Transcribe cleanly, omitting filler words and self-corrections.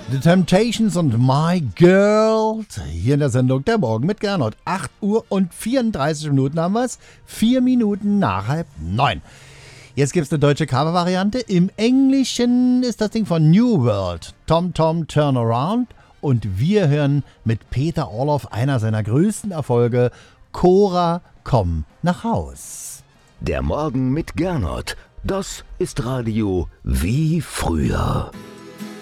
The Temptations und My Girl. Hier in der Sendung Der Morgen mit Gernot. 8 Uhr und 34 Minuten haben wir es. 4 Minuten nach 8:30. Jetzt gibt es eine deutsche Cover-Variante. Im Englischen ist das Ding von New World. Tom Tom Turnaround. Und wir hören mit Peter Orloff einer seiner größten Erfolge. Cora, komm nach Haus. Der Morgen mit Gernot. Das ist Radio wie früher.